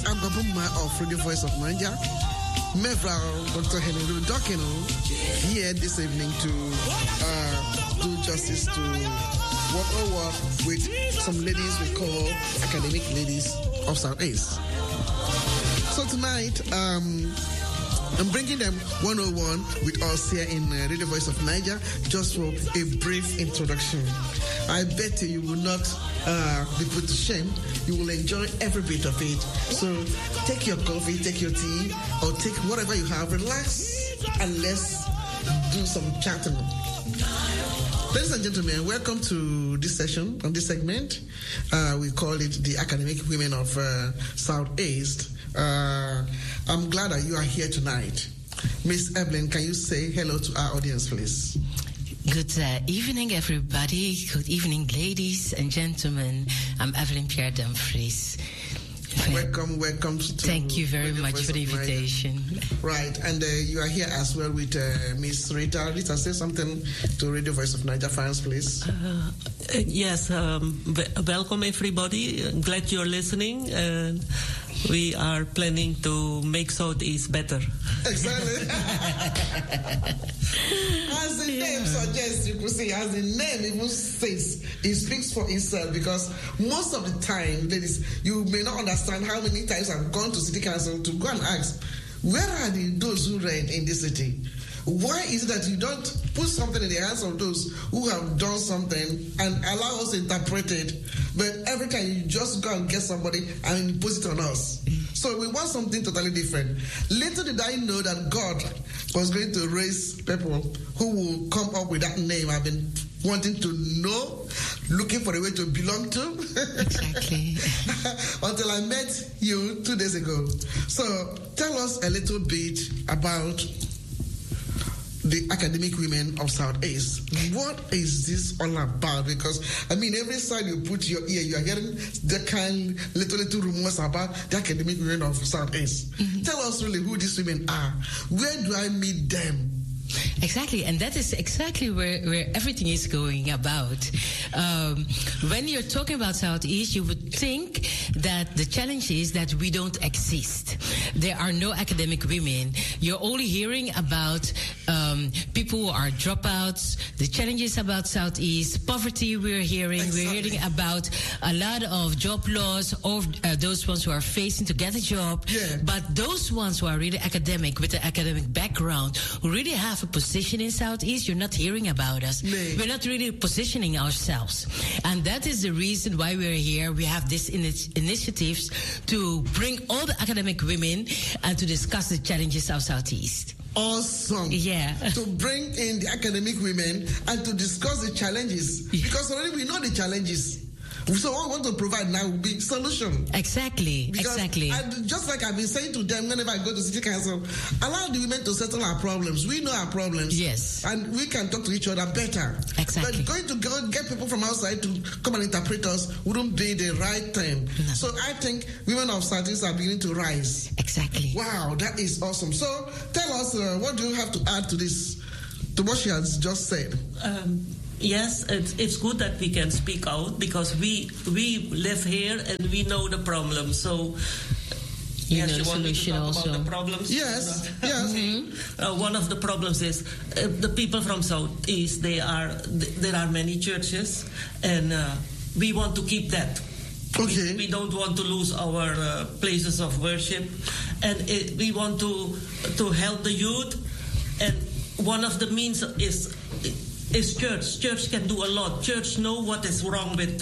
Abgabuma of Radio Voice of Nigeria, Mevrouw Dr. Henry Dokino, here this evening to do justice to what with some ladies we call academic ladies of Southeast. So tonight, I'm bringing them 101 with us here in Radio Voice of Nigeria, just for a brief introduction. I bet you will not be put to shame. You will enjoy every bit of it. So take your coffee, take your tea, or take whatever you have, relax, and let's do some chatting. Ladies and gentlemen, welcome to this session, on this segment. We call it the Academic Women of Southeast. I'm glad that you are here tonight. Miss Evelyn, can you say hello to our audience, please? Good evening, everybody. Good evening, ladies and gentlemen. I'm Evelyn Pierre Dumfries. Welcome. Thank you very much for the invitation. Right, and you are here as well with Miss Rita. Rita, say something to Radio Voice of Nigeria fans, please. Yes, welcome everybody. Glad you're listening. We are planning to make Southeast better. Exactly. As the name suggests, you could say, as the name even says, it speaks for itself, because most of the time, ladies, you may not understand how many times I've gone to City Council to go and ask, where are those who reign in this city? Why is it that you don't put something in the hands of those who have done something and allow us to interpret it? But every time you just go and get somebody and impose it on us. So we want something totally different. Little did I know that God was going to raise people who will come up with that name I've been wanting to know, looking for a way to belong to. Exactly. Until I met you 2 days ago. So tell us a little bit about the Academic Women of Southeast. What is this all about? Because, I mean, every side you put your ear, you are hearing the kind little rumors about the Academic Women of Southeast. Mm-hmm. Tell us really who these women are. Where do I meet them? Exactly, and that is exactly where everything is going about. When you're talking about Southeast, you would think that the challenge is that we don't exist. There are no academic women. You're only hearing about people who are dropouts, the challenges about Southeast, poverty we're hearing. Exactly. We're hearing about a lot of job loss of those ones who are facing to get a job. Yeah. But those ones who are really academic, with an academic background, who really have a position in Southeast, you're not hearing about us. No. We're not really positioning ourselves. And that is the reason why we're here. We have these initiatives to bring all the academic women and to discuss the challenges of Southeast. Awesome. Yeah. To bring in the academic women and to discuss the challenges. Yeah. Because already we know the challenges. So what we want to provide now will be solution. Exactly. Because exactly. Just like I've been saying to them whenever I go to City Council, allow the women to settle our problems. We know our problems. Yes. And we can talk to each other better. Exactly. But going to go get people from outside to come and interpret us wouldn't be the right thing. No. So I think women of Southeast are beginning to rise. Exactly. Wow, that is awesome. So tell us, what do you have to add to this, to what she has just said? Yes, it's good that we can speak out, because we live here and we know the problem. So, you know the solution also. About the problems? Yes, yes. Mm-hmm. One of the problems is the people from Southeast. There are many churches, and we want to keep that. Okay. We don't want to lose our places of worship, and we want to help the youth. And one of the means is church. Church can do a lot. Church know what is wrong with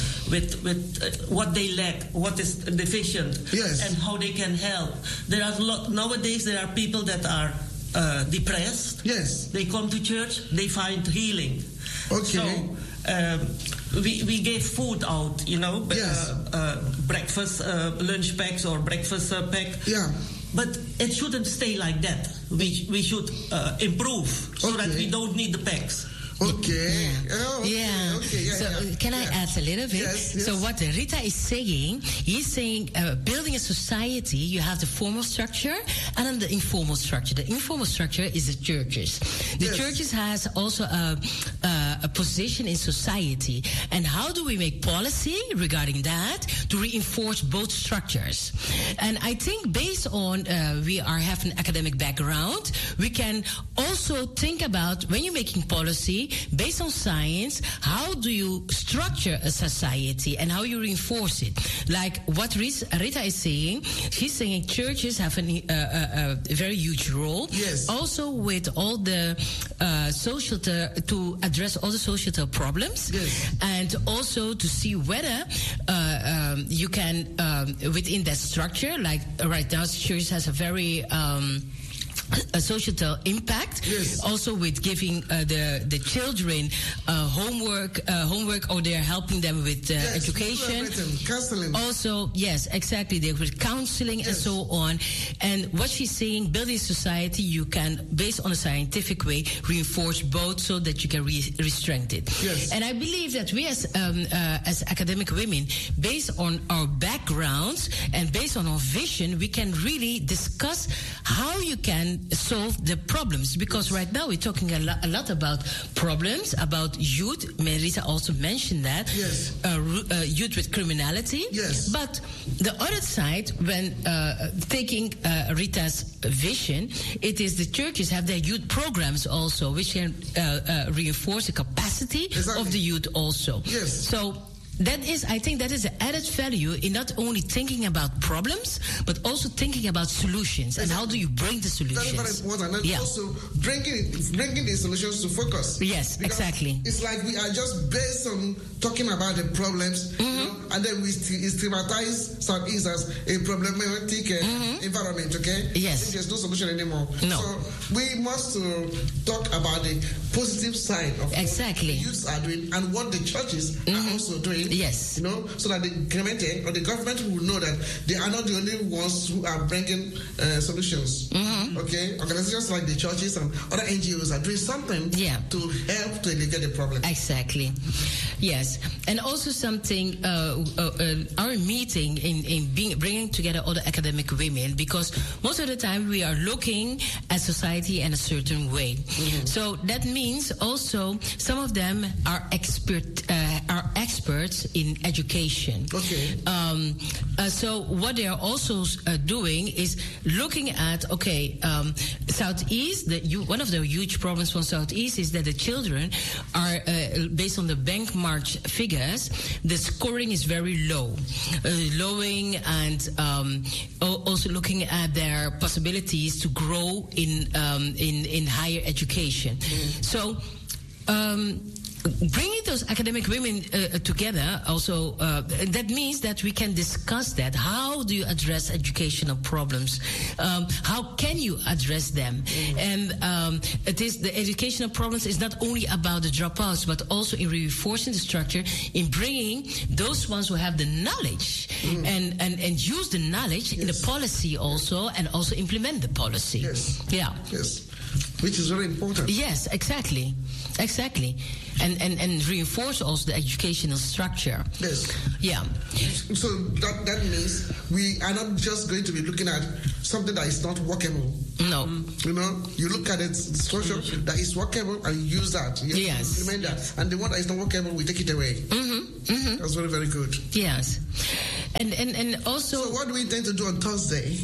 what they lack, what is deficient, yes, and how they can help. There are nowadays there are people that are depressed. Yes, they come to church, they find healing. Okay. So we gave food out, yes, breakfast, lunch packs or breakfast pack. Yeah. But it shouldn't stay like that. We should improve so that we don't need the packs. Okay. Yeah. Oh, okay. Yeah. Okay. Yeah. So can I add a little bit? Yes. So what Rita is saying, he's saying building a society, you have the formal structure and then the informal structure. The informal structure is the churches. The churches has also a a position in society. And how do we make policy regarding that to reinforce both structures? And I think based on we have an academic background, we can also think about when you're making policy based on science, how do you structure a society and how you reinforce it? Like what Rita is saying, she's saying churches have a very huge role. Yes. Also with all the social to address all the social problems. Yes. And also to see whether you can within that structure, like right now, church has a very a societal impact. Yes. Also with giving the children homework, or they're helping them with education. Counseling. Also, yes, exactly. They're with counseling and so on. And what she's saying, building society, you can, based on a scientific way, reinforce both so that you can restrain it. Yes. And I believe that we as academic women, based on our backgrounds and based on our vision, we can really discuss how you can solve the problems, because right now we're talking a lot about problems, about youth. Marisa also mentioned that. Yes. Youth with criminality. Yes. But the other side, when taking Rita's vision, it is the churches have their youth programs also, which can reinforce the capacity of the youth also. Yes. So I think that is an added value in not only thinking about problems, but also thinking about solutions. And how do you bring the solutions? Very, very important. And also bringing the solutions to focus. Yes, because exactly. It's like we are just based on talking about the problems, you know, and then we stigmatize Southeast as a problematic environment, okay? Yes. There's no solution anymore. No. So we must talk about the positive side of what the youths are doing and what the churches are also doing. Yes. You know, so that the government or the government will know that they are not the only ones who are bringing solutions. Okay? Organizations like the churches and other NGOs are doing something to help to alleviate the problem. Exactly. Yes. And also something, our meeting in bringing together other academic women, because most of the time we are looking at society in a certain way. So that means also some of them are experts in education. Okay. So what they are also doing is looking at, Southeast, one of the huge problems from Southeast is that the children are, based on the Bank March figures, the scoring is very low. And also looking at their possibilities to grow in higher education. So, bringing those academic women together also, that means that we can discuss that. How do you address educational problems? How can you address them? And the educational problems is not only about the dropouts, but also in reinforcing the structure, in bringing those ones who have the knowledge and use the knowledge in the policy also, and also implement the policy. Yes. Yeah. Yes. Which is very important. Yes, exactly. And reinforce also the educational structure. Yes. Yeah. So that means we are not just going to be looking at something that is not workable. No. You know, you look at it, the structure that is workable and use that. Yes. Implement that. And the one that is not workable, we take it away. That's very, very good. Yes. And also... So what do we intend to do on Thursday?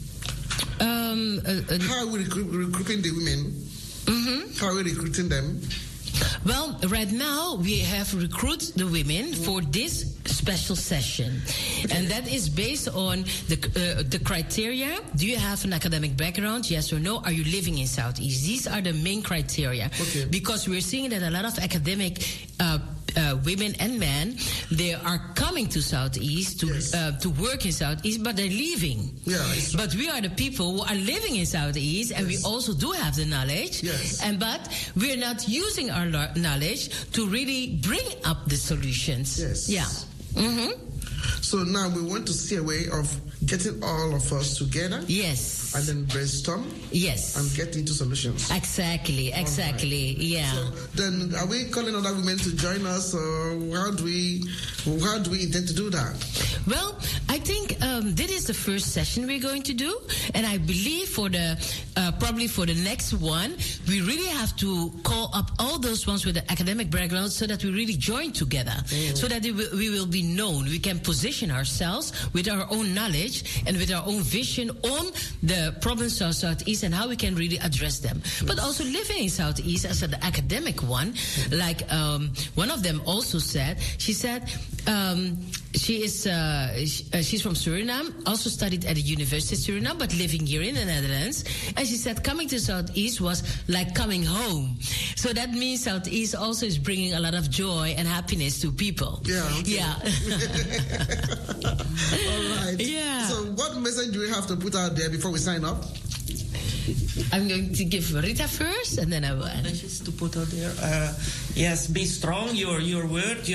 How are we recruiting the women? How are we recruiting them? Well, right now we have recruited the women for this special session, and that is based on the criteria. Do you have an academic background? Yes or no? Are you living in Southeast? These are the main criteria. Okay. Because we're seeing that a lot of academic women and men, they are coming to Southeast to work in Southeast, but they're leaving. Yeah, but we are the people who are living in Southeast, and we also do have the knowledge. Yes. But we're not using our knowledge to really bring up the solutions. Yes. Yeah. So now we want to see a way of getting all of us together. Yes. And then brainstorm. Yes. And get into solutions. Exactly. Right. Yeah. So then are we calling other women to join us, or how do we intend to do that? Well, I think this is the first session we're going to do, and I believe for the probably for the next one, we really have to call up all those ones with the academic background so that we really join together, so that we will be known. We can position ourselves with our own knowledge and with our own vision on the problems of Southeast and how we can really address them. Yes. But also living in Southeast as an academic one, like one of them also said, she said she's from Suriname, also studied at the University of Suriname, but living here in the Netherlands. And she said coming to Southeast was like coming home. So that means Southeast also is bringing a lot of joy and happiness to people. Yeah. Okay. Yeah. All right. Yeah. So what message do we have to put out there before we sign off? I'm going to give Rita first, and then I will. Messages to put out there. Yes, be strong. Your word.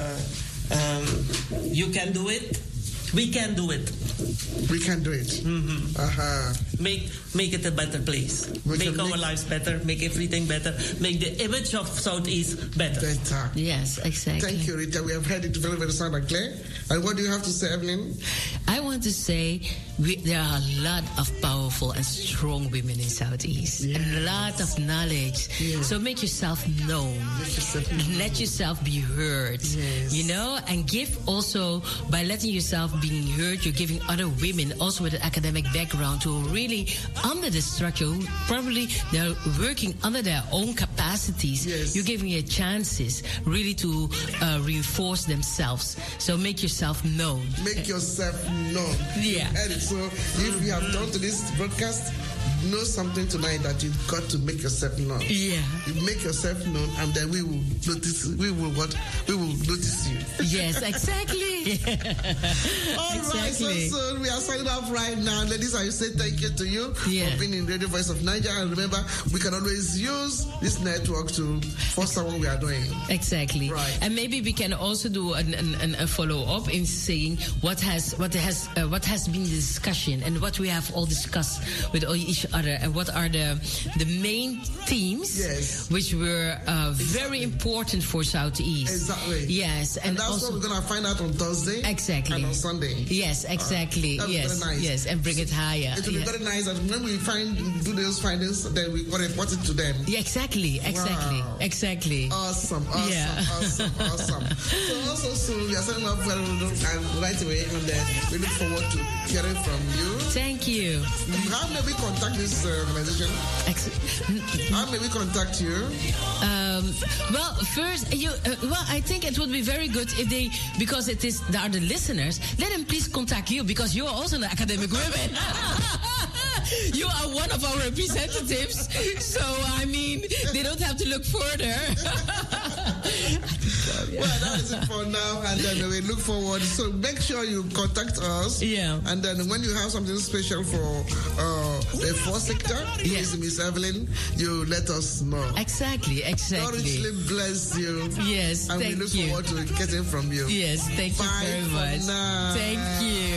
You can do it. We can do it. We can do it. Mm-hmm. Make it a better place. Make our lives better. Make everything better. Make the image of Southeast better. Yes, exactly. Thank you, Rita. We have heard it very, very sound and clear. And what do you have to say, Evelyn? I want to say there are a lot of powerful and strong women in Southeast. Yes. And a lot of knowledge. Yes. So make yourself known. Let yourself be heard. Yes. You know, and give also, by letting yourself being heard, you're giving other women also with an academic background who are really under the structure, who probably they're working under their own capacities. Yes. You're giving it chances really to reinforce themselves. So make yourself known. Make yourself known. Yeah. So if you have done to this broadcast, know something tonight that you've got to make yourself known. Yeah. You make yourself known, and then we will notice. We will notice you. Yes, exactly. All exactly. Right. So we are signing off right now, ladies. I say thank you to you for being in Radio Voice of Niger. And remember, we can always use this network to foster what we are doing. Exactly. Right. And maybe we can also do a follow up in saying what has been the discussion and what we have all discussed with each other, and what are the main themes which were very important for Southeast. Exactly. Yes, and that's also, what we're gonna find out on Thursday. Exactly. And on Sunday. Yes, exactly. Yes, very nice. Yes, and bring it higher. It will be very nice that when we do those findings, then we want to report it to them. Yeah, exactly. Wow. Exactly. Awesome. So also soon we are setting up right away, and then we look forward to hearing from you. Thank you. How may we contact this organization? How may we contact you? Well, first, I think it would be very good if they, because they are the listeners, let them please contact you, because you are also an academic woman. You are one of our representatives, so I mean, they don't have to look further. Well, that is it for now, and then we look forward. So make sure you contact us. Yeah. And then when you have something special for the fourth sector, Miss Evelyn, you let us know. Exactly. God richly bless you. Yes, and thank you. And we look forward to getting from you. Yes, thank you very much. Now. Thank you.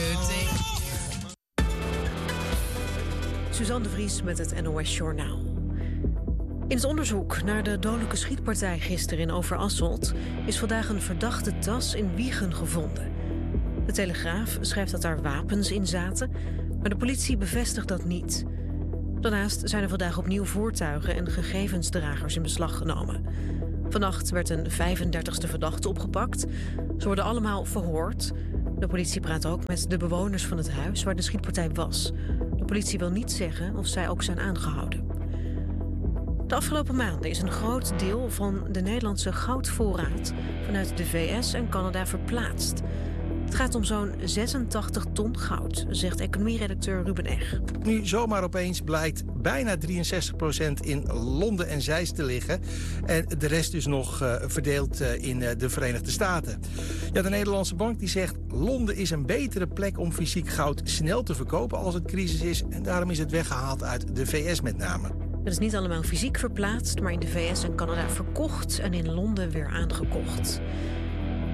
Suzanne de Vries met het NOS Journaal. In het onderzoek naar de dodelijke schietpartij gisteren in Overasselt is vandaag een verdachte tas in Wijchen gevonden. De Telegraaf schrijft dat daar wapens in zaten, maar de politie bevestigt dat niet. Daarnaast zijn er vandaag opnieuw voertuigen en gegevensdragers in beslag genomen. Vannacht werd een 35e verdachte opgepakt. Ze worden allemaal verhoord. De politie praat ook met de bewoners van het huis waar de schietpartij was. De politie wil niet zeggen of zij ook zijn aangehouden. De afgelopen maanden is een groot deel van de Nederlandse goudvoorraad vanuit de VS en Canada verplaatst. Het gaat om zo'n 86 ton goud, zegt economieredacteur Ruben Eg. Nu zomaar opeens blijkt bijna 63% in Londen en Zeist te liggen. En de rest dus nog verdeeld in de Verenigde Staten. Ja, de Nederlandse bank die zegt Londen is een betere plek om fysiek goud snel te verkopen als het crisis is. En daarom is het weggehaald uit de VS met name. Het is niet allemaal fysiek verplaatst, maar in de VS en Canada verkocht en in Londen weer aangekocht.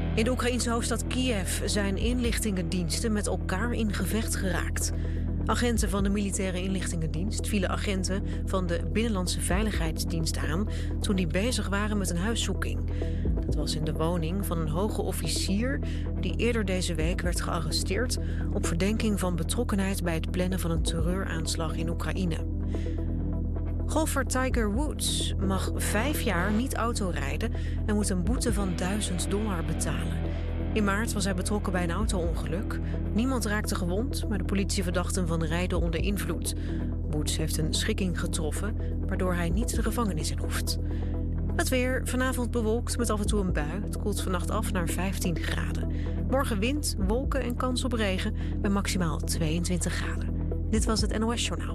In de Oekraïnse hoofdstad Kiev zijn inlichtingendiensten met elkaar in gevecht geraakt. Agenten van de militaire inlichtingendienst vielen agenten van de Binnenlandse Veiligheidsdienst aan toen die bezig waren met een huiszoeking. Dat was in de woning van een hoge officier die eerder deze week werd gearresteerd op verdenking van betrokkenheid bij het plannen van een terreuraanslag in Oekraïne. Golfer Tiger Woods mag 5 jaar niet autorijden en moet een boete van $1000 betalen. In maart was hij betrokken bij een auto-ongeluk. Niemand raakte gewond, maar de politie verdacht hem van rijden onder invloed. Woods heeft een schikking getroffen, waardoor hij niet de gevangenis in hoeft. Het weer, vanavond bewolkt met af en toe een bui. Het koelt vannacht af naar 15 graden. Morgen wind, wolken en kans op regen bij maximaal 22 graden. Dit was het NOS Journaal.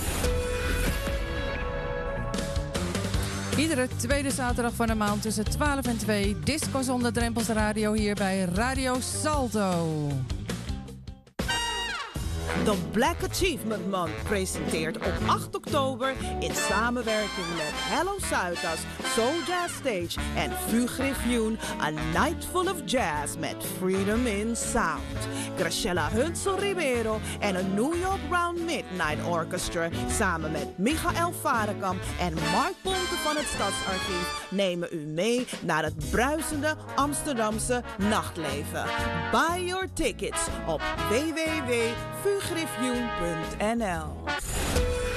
Iedere tweede zaterdag van de maand tussen 12 en 2... Disco zonder drempels radio hier bij Radio Salto. De Black Achievement Month presenteert op 8 oktober in samenwerking met Hello Zuidas, Soul Jazz Stage en Fugriffioen A Night Full of Jazz met Freedom in Sound. Graciela Hunsel Ribeiro en een New York Round Midnight Orchestra samen met Michael Varekamp en Mark Ponte van het Stadsarchief nemen u mee naar het bruisende Amsterdamse nachtleven. Buy your tickets op www.fugriffioen.nl.